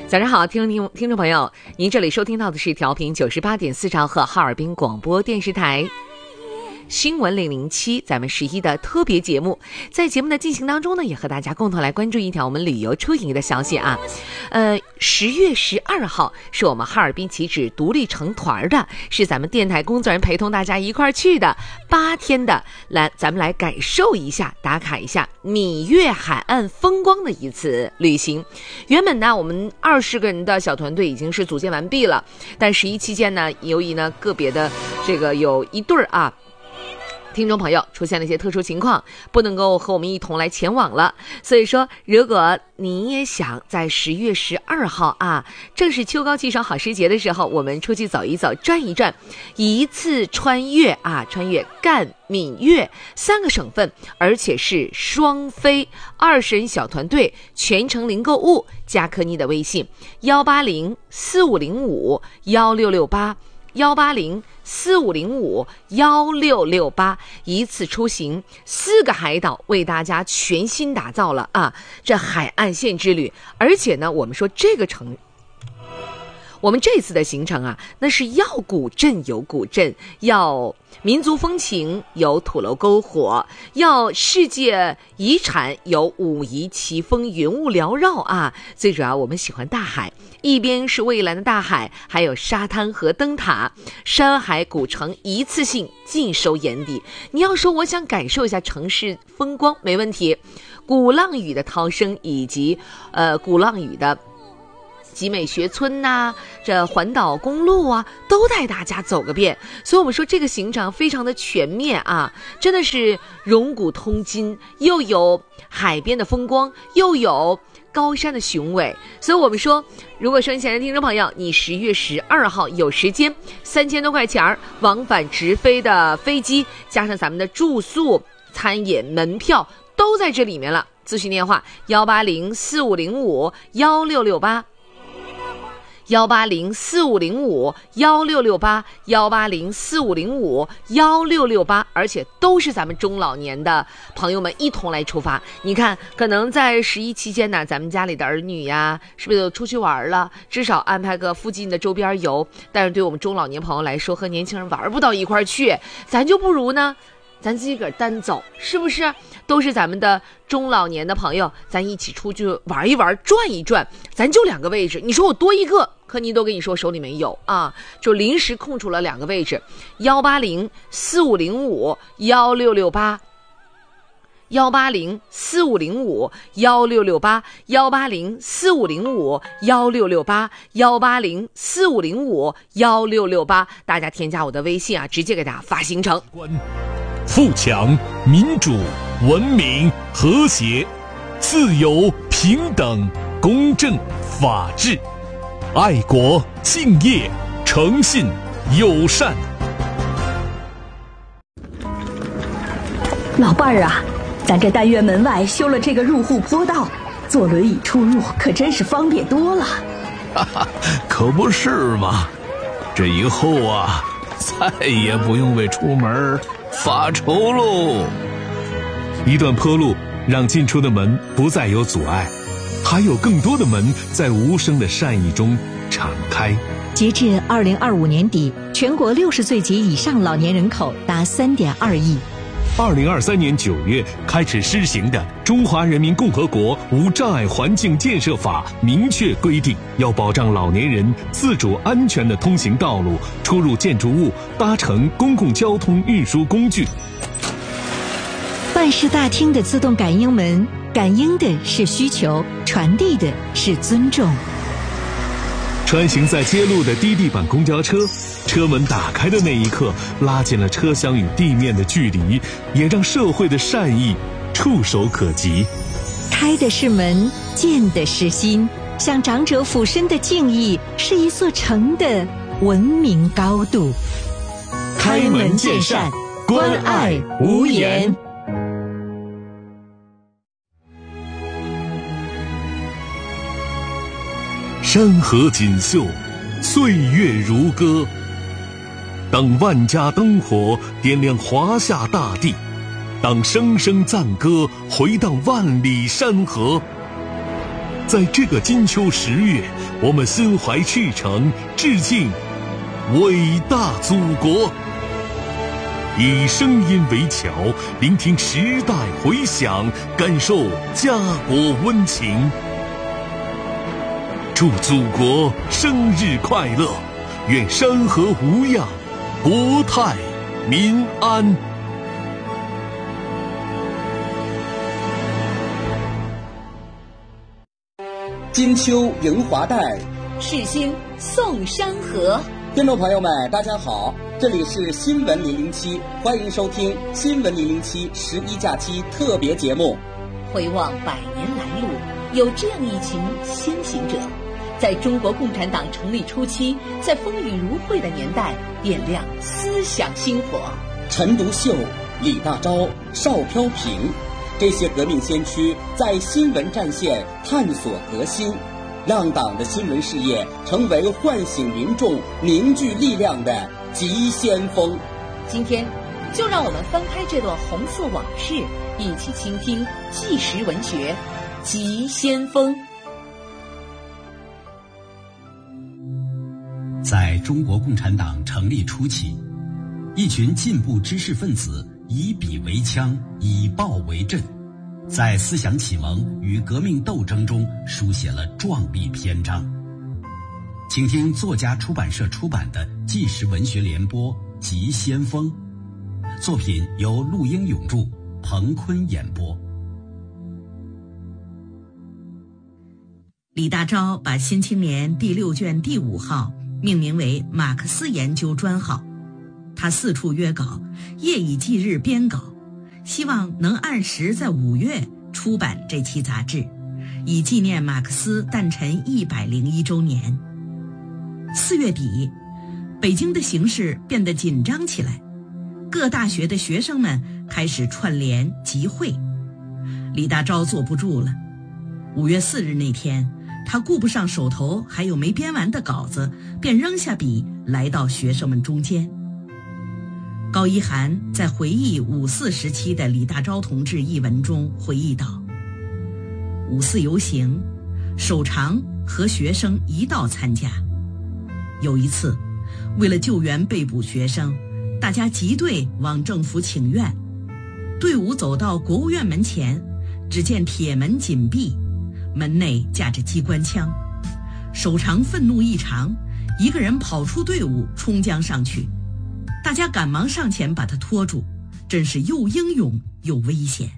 早上好，听众朋友，您这里收听到的是调频98.4兆赫哈尔滨广播电视台新闻007，咱们11的特别节目。在节目的进行当中呢，也和大家共同来关注一条我们旅游出行的消息啊。10月12号是我们哈尔滨起止独立成团的，是咱们电台工作人员陪同大家一块儿去的8天的，咱们来感受一下，打卡一下闽粤海岸风光的一次旅行。原本呢，我们20个人的小团队已经是组建完毕了，但11期间呢，由于呢个别的这个有一对儿啊。听众朋友出现了一些特殊情况，不能够和我们一同来前往了。所以说，如果你也想在10月12号啊，正是秋高气爽好时节的时候，我们出去走一走、转一转，一次穿越赣闽粤3个省份，而且是双飞，20人小团队，全程零购物，加科妮的微信18045051668，18045051668，一次出行4个海岛为大家全新打造了啊，这海岸线之旅。而且呢，我们说我们这次的行程啊，那是要古镇有古镇，要民族风情有土楼篝火，要世界遗产有武夷奇峰云雾缭绕啊。最主要我们喜欢大海，一边是蔚蓝的大海，还有沙滩和灯塔，山海古城一次性尽收眼底。你要说我想感受一下城市风光，没问题，鼓浪屿的涛声以及鼓浪屿的集美学村呐，这环岛公路啊，都带大家走个遍。所以我们说这个行程非常的全面啊，真的是荣古通今，又有海边的风光，又有高山的雄伟。所以我们说，如果说你想的听众朋友，你10月12号有时间，3000多块钱往返直飞的飞机，加上咱们的住宿、餐饮、门票都在这里面了。咨询电话18045051668，18045051668，18045051668，而且都是咱们中老年的朋友们一同来出发。你看，可能在11期间呢，咱们家里的儿女呀，是不是都出去玩了？至少安排个附近的周边游。但是对我们中老年朋友来说，和年轻人玩不到一块去，咱就不如呢，咱自己个儿单走，是不是？都是咱们的中老年的朋友，咱一起出去玩一玩，转一转，咱就2个位置。你说我多一个，科尼都跟你说手里没有啊，就临时空出了2个位置，18045051668，18045051668，18045051668，大家添加我的微信啊，直接给大家发行程。 富强、民主、文明、和谐、自由、平等、公正、法治、爱国、敬业、诚信、友善。 老伴儿啊，咱这单元门外修了这个入户坡道，坐轮椅出入可真是方便多了。 哈哈，可不是嘛，这以后啊，再也不用为出门发愁喽。 一段坡路让进出的门不再有阻碍，还有更多的门在无声的善意中敞开。 截至2025年底，全国60岁及以上老年人口达3.2亿。 2023年9月开始施行的《中华人民共和国无障碍环境建设法》明确规定，要保障老年人自主安全的通行道路、出入建筑物、搭乘公共交通运输工具。 办事大厅的自动感应门，感应的是需求，传递的是尊重。 穿行在街路的低地板公交车，车门打开的那一刻，拉近了车厢与地面的距离，也让社会的善意触手可及。 开的是门，见的是心，向长者俯身的敬意，是一座城的文明高度。 开门见山，关爱无言。山河锦绣，岁月如歌。当万家灯火点亮华夏大地，当声声赞歌回荡万里山河， 在这个金秋10月，我们心怀赤诚，致敬伟大祖国。以声音为桥，聆听时代回响，感受家国温情。祝祖国生日快乐！愿山河无恙，国泰民安。 金秋迎华带， 世新送山河。 听众朋友们，大家好，这里是新闻007，欢迎收听新闻00711假期特别节目。 回望100年来路，有这样一群先行者，在中国共产党成立初期，在风雨如晦的年代点亮思想星火。 陈独秀、李大钊、邵飘萍，这些革命先驱在新闻战线探索革新，让党的新闻事业成为唤醒民众、凝聚力量的急先锋。 今天，就让我们翻开这段红色往事，一起倾听纪实文学《急先锋》。 在中国共产党成立初期，一群进步知识分子以笔为枪，以暴为阵，在思想启蒙与革命斗争中书写了壮丽篇章。请听作家出版社出版的纪实文学联播《急先锋》，作品由陆英永著，彭坤演播。 李大钊把《新青年》第6卷第5号命名为马克思研究专号，他四处约稿，夜以继日编稿，希望能按时在5月出版这期杂志，以纪念马克思诞辰101周年。4月底，北京的形势变得紧张起来，各大学的学生们开始串联集会。李大钊坐不住了。5月4日那天，他顾不上手头还有没编完的稿子，便扔下笔来到学生们中间。高一涵在回忆5·4时期的李大钊同志一文中回忆道：5·4游行，首长和学生一道参加。有一次，为了救援被捕学生，大家集队往政府请愿。队伍走到国务院门前，只见铁门紧闭，门内架着机关枪。首长愤怒异常，一个人跑出队伍，冲将上去。大家赶忙上前把他拖住，真是又英勇又危险。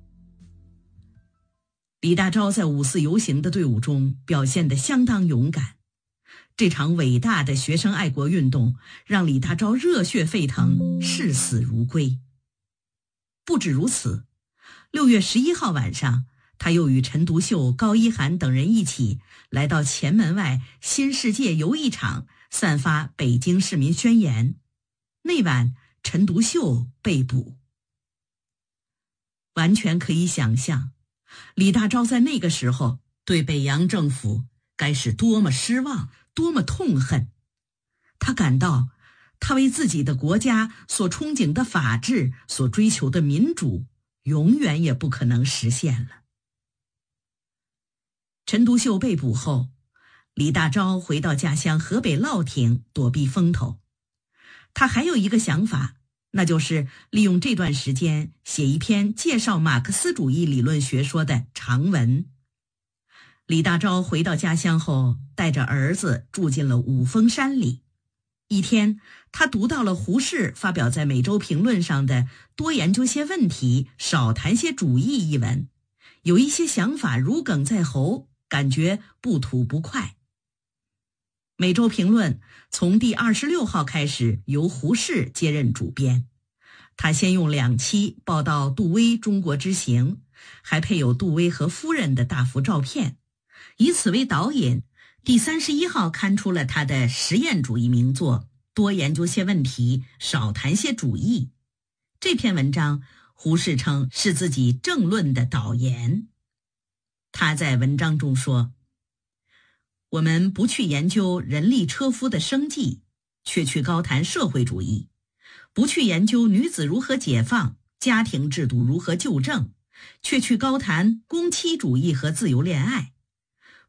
李大钊在5·4游行的队伍中表现得相当勇敢。这场伟大的学生爱国运动让李大钊热血沸腾，视死如归。不止如此，6月11号晚上，他又与陈独秀、高一涵等人一起来到前门外新世界游艺场散发北京市民宣言。那晚，陈独秀被捕。完全可以想象，李大钊在那个时候对北洋政府该是多么失望，多么痛恨。他感到，他为自己的国家所憧憬的法治，所追求的民主，永远也不可能实现了。陈独秀被捕后，李大钊回到家乡河北乐亭躲避风头。他还有一个想法，那就是利用这段时间写一篇介绍马克思主义理论学说的长文。李大钊回到家乡后，带着儿子住进了五峰山里。一天，他读到了胡适发表在《每周评论》上的“多研究些问题，少谈些主义”一文，有一些想法如鲠在喉，感觉不吐不快。《每周评论》从第26号开始由胡适接任主编，他先用2期报道杜威中国之行，还配有杜威和夫人的大幅照片，以此为导引，第31号刊出了他的实验主义名作《多研究些问题，少谈些主义》。这篇文章胡适称是自己政论的导言。他在文章中说，我们不去研究人力车夫的生计，却去高谈社会主义；不去研究女子如何解放，家庭制度如何纠正，却去高谈工妻主义和自由恋爱；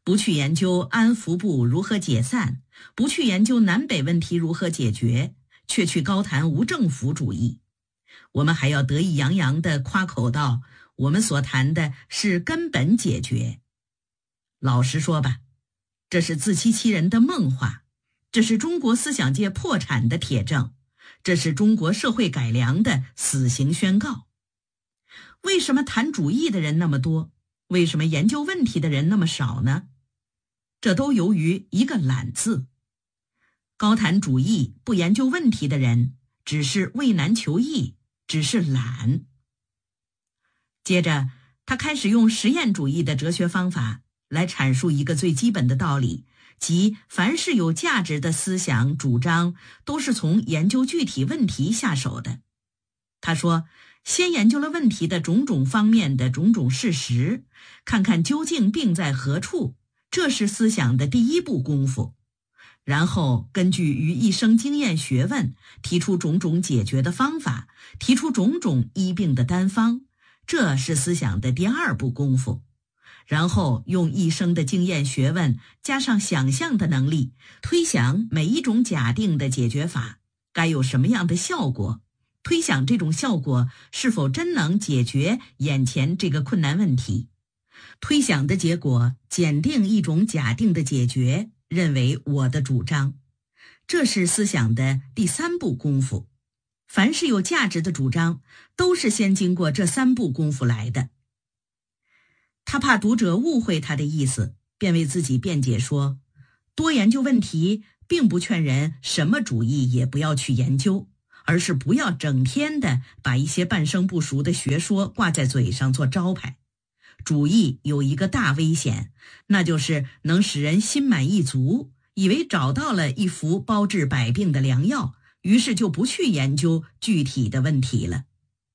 不去研究安福部如何解散，不去研究南北问题如何解决，却去高谈无政府主义。我们还要得意洋洋地夸口道，我们所谈的是根本解决。老实说吧，这是自欺欺人的梦话，这是中国思想界破产的铁证，这是中国社会改良的死刑宣告。为什么谈主义的人那么多？为什么研究问题的人那么少呢？这都由于一个懒字。高谈主义不研究问题的人，只是畏难求易，只是懒。接着他开始用实验主义的哲学方法来阐述一个最基本的道理，即凡是有价值的思想主张都是从研究具体问题下手的。他说，先研究了问题的种种方面的种种事实，看看究竟病在何处，这是思想的第一步功夫。然后根据于一生经验学问，提出种种解决的方法，提出种种医病的单方，这是思想的第二步功夫。然后用一生的经验学问加上想象的能力，推想每一种假定的解决法该有什么样的效果，推想这种效果是否真能解决眼前这个困难问题。推想的结果检定一种假定的解决，认为我的主张，这是思想的第三步功夫。凡是有价值的主张，都是先经过这三步功夫来的。他怕读者误会他的意思，便为自己辩解说，多研究问题并不劝人什么主义也不要去研究，而是不要整天的把一些半生不熟的学说挂在嘴上做招牌。主义有一个大危险，那就是能使人心满意足，以为找到了一副包治百病的良药，于是就不去研究具体的问题了。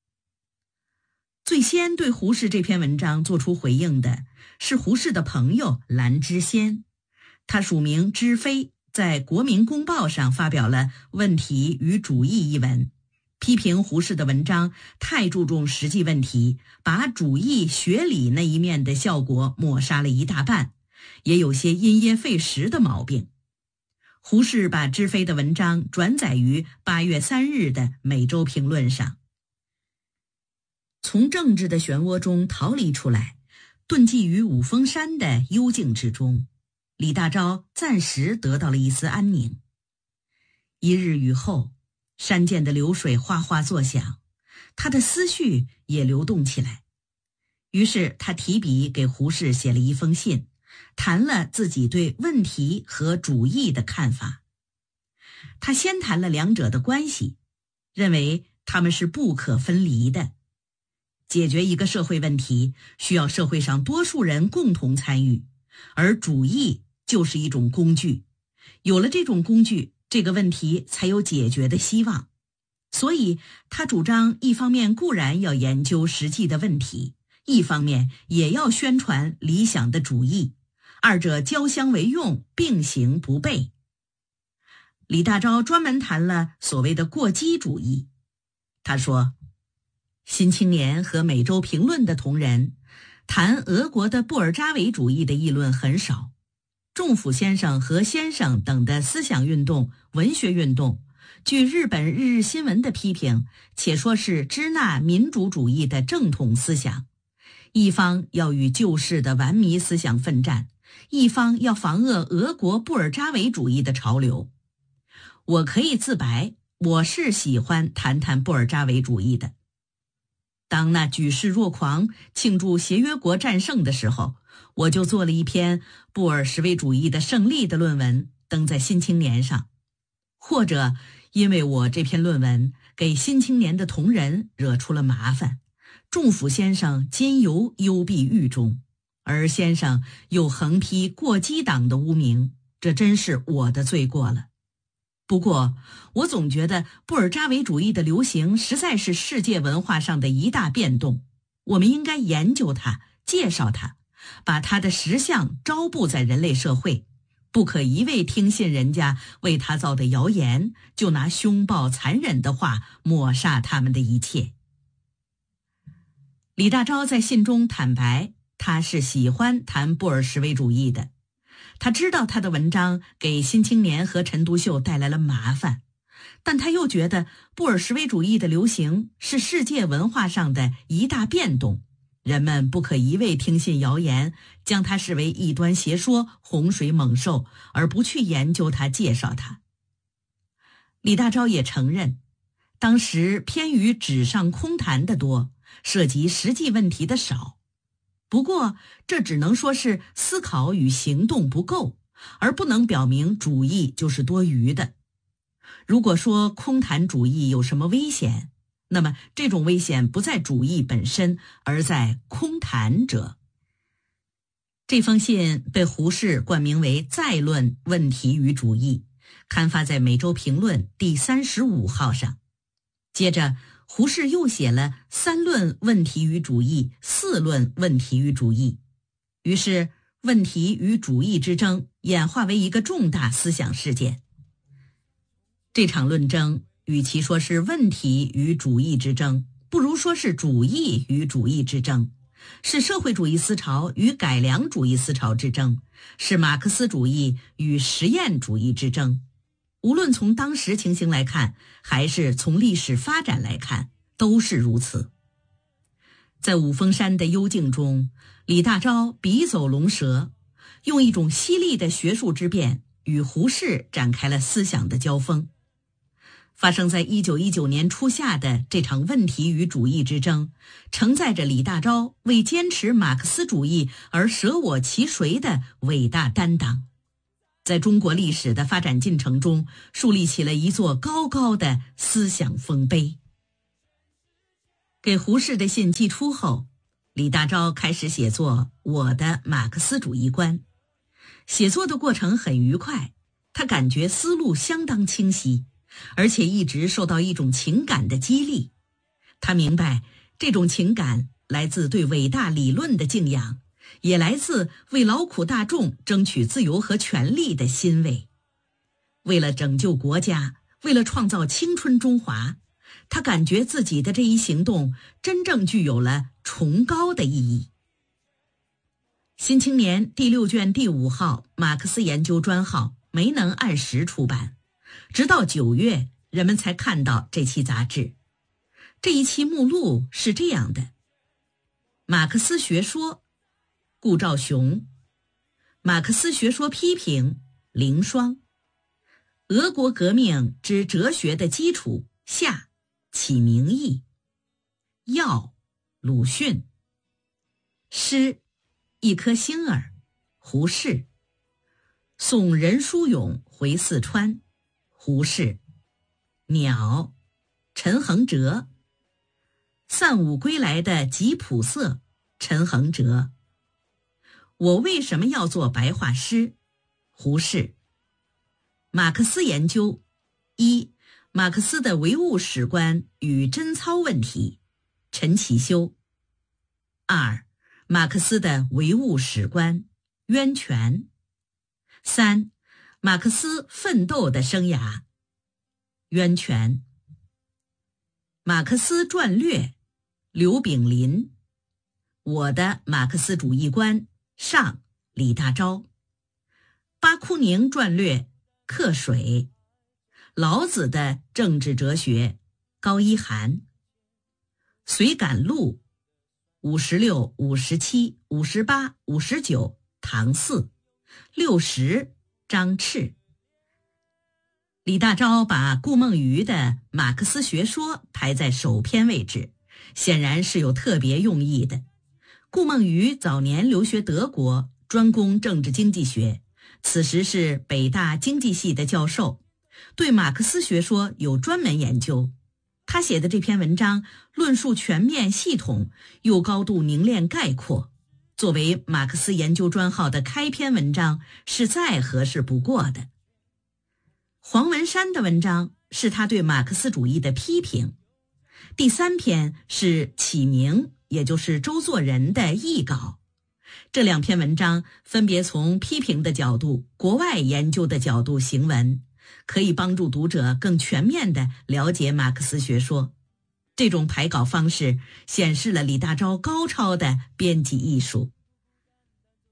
最先对胡适这篇文章做出回应的是胡适的朋友兰知先，他署名知飞，在《国民公报》上发表了《问题与主义》一文，批评胡适的文章太注重实际问题，把主义学理那一面的效果抹杀了一大半，也有些因噎废食的毛病。胡适把知飞的文章转载于8月3日的《每周评论》上。从政治的漩涡中逃离出来，遁迹于五峰山的幽静之中，李大钊暂时得到了一丝安宁。一日雨后，山涧的流水哗哗作响，他的思绪也流动起来。于是他提笔给胡适写了一封信，谈了自己对问题和主义的看法。他先谈了两者的关系，认为他们是不可分离的。解决一个社会问题，需要社会上多数人共同参与，而主义就是一种工具。有了这种工具，这个问题才有解决的希望。所以他主张一方面固然要研究实际的问题，一方面也要宣传理想的主义，二者交相为用，并行不悖。李大钊专门谈了所谓的过激主义。他说，新青年和每周评论的同仁谈俄国的布尔扎维主义的议论很少，仲甫先生和先生等的思想运动、文学运动，据日本日日新闻的批评，且说是支那民主主义的正统思想。一方要与旧式的顽迷思想奋战，一方要防遏俄国布尔扎维主义的潮流。我可以自白，我是喜欢谈谈布尔扎维主义的。当那举世若狂庆祝协约国战胜的时候，我就做了一篇布尔什维主义的胜利的论文，登在《新青年》上。或者因为我这篇论文给《新青年》的同仁惹出了麻烦，仲甫先生今犹幽闭狱中，而先生又横批过激党的污名，这真是我的罪过了。不过我总觉得布尔扎维主义的流行实在是世界文化上的一大变动，我们应该研究它，介绍它，把它的实相招布在人类社会，不可一味听信人家为他造的谣言，就拿凶暴残忍的话抹杀他们的一切。李大钊在信中坦白，他是喜欢谈布尔什维主义的， 他知道他的文章给《新青年》和陈独秀带来了麻烦，但他又觉得布尔什维主义的流行是世界文化上的一大变动，人们不可一味听信谣言，将它视为异端邪说、洪水猛兽，而不去研究它、介绍它。李大钊也承认，当时偏于纸上空谈的多，涉及实际问题的少。不过，这只能说是思考与行动不够，而不能表明主义就是多余的。如果说空谈主义有什么危险，那么这种危险不在主义本身，而在空谈者。这封信被胡适冠名为《再论问题与主义》，刊发在《每周评论》第35号上。接着胡适又写了3论问题与主义、4论问题与主义，于是问题与主义之争演化为一个重大思想事件。这场论争与其说是问题与主义之争，不如说是主义与主义之争，是社会主义思潮与改良主义思潮之争，是马克思主义与实验主义之争。无论从当时情形来看，还是从历史发展来看，都是如此。在五峰山的幽静中，李大钊笔走龙蛇，用一种犀利的学术之辩与胡适展开了思想的交锋。发生在1919年初夏的这场问题与主义之争，承载着李大钊为坚持马克思主义而舍我其谁的伟大担当，在中国历史的发展进程中树立起了一座高高的思想丰碑。给胡适的信寄出后，李大钊开始写作《我的马克思主义观》。写作的过程很愉快，他感觉思路相当清晰，而且一直受到一种情感的激励。他明白这种情感来自对伟大理论的敬仰，也来自为劳苦大众争取自由和权利的欣慰。为了拯救国家，为了创造青春中华，他感觉自己的这一行动真正具有了崇高的意义。新青年第6卷第5号马克思研究专号没能按时出版，直到9月人们才看到这期杂志。这一期目录是这样的：马克思学说，顾兆雄；马克思学说批评，凌霜；俄国革命之哲学的基础下，启明义；要，鲁迅；诗，一颗星儿，胡适；送任书勇回四川，胡适；鸟，陈恒哲；散舞归来的吉普色，陈恒哲；我为什么要做白话诗，胡适；马克思研究一，马克思的唯物史观与贞操问题，陈其修；二，马克思的唯物史观，渊泉；三，马克思奋斗的生涯，渊泉；马克思传略，刘炳林；我的马克思主义观，上，李大钊；巴枯宁传略，克水；老子的政治哲学，高一涵；随感录56、57、58、59，唐四；60，张赤。李大钊把顾梦渔的马克思学说排在首篇位置，显然是有特别用意的。顾梦渔早年留学德国，专攻政治经济学，此时是北大经济系的教授，对马克思学说有专门研究。他写的这篇文章论述全面系统，又高度凝练概括，作为马克思研究专号的开篇文章是再合适不过的。黄文山的文章是他对马克思主义的批评，第3篇是启明，也就是周作人的译稿。这2篇文章分别从批评的角度、国外研究的角度行文，可以帮助读者更全面地了解马克思学说。这种排稿方式显示了李大钊高超的编辑艺术。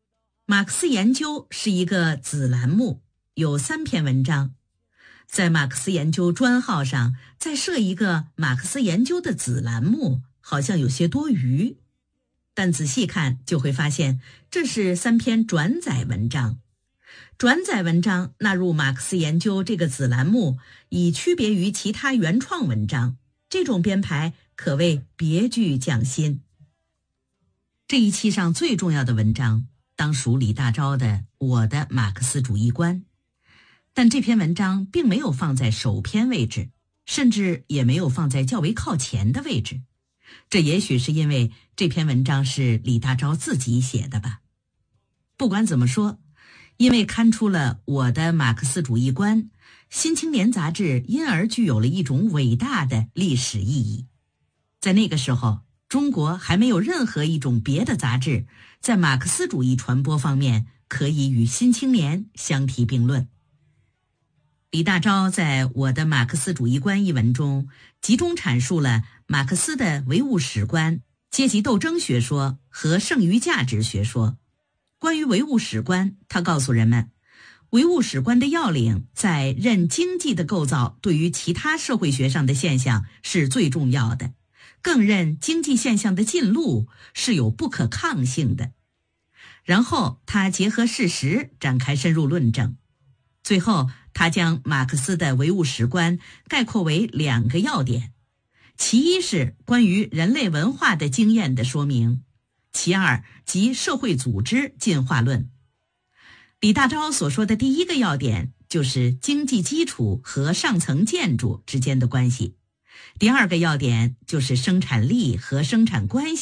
马克思研究是一个子栏目，有3篇文章。在马克思研究专号上再设一个马克思研究的子栏目，好像有些多余。但仔细看就会发现，这是3篇转载文章。转载文章纳入马克思研究这个子栏目，以区别于其他原创文章，这种编排可谓别具匠心。这一期上最重要的文章当属李大钊的《我的马克思主义观》，但这篇文章并没有放在首篇位置，甚至也没有放在较为靠前的位置。这也许是因为这篇文章是李大钊自己写的吧。不管怎么说，因为刊出了《我的马克思主义观》，《新青年》杂志因而具有了一种伟大的历史意义。在那个时候，中国还没有任何一种别的杂志在马克思主义传播方面可以与《新青年》相提并论。李大钊在《我的马克思主义观》一文中，集中阐述了马克思的唯物史观、阶级斗争学说和剩余价值学说。关于唯物史观，他告诉人们，唯物史观的要领在认经济的构造对于其他社会学上的现象是最重要的，更认经济现象的进路是有不可抗性的。然后他结合事实展开深入论证。最后他将马克思的唯物史观概括为2个要点，其一是关于人类文化的经验的说明，其二即社会组织进化论。李大钊所说的第1个要点就是经济基础和上层建筑之间的关系，第2个要点就是生产力和生产关系